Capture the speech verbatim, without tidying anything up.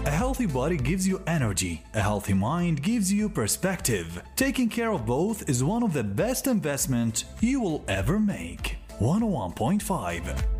A healthy body gives you energy. A healthy mind gives you perspective. Taking care of both is one of the best investments you will ever make. one oh one point five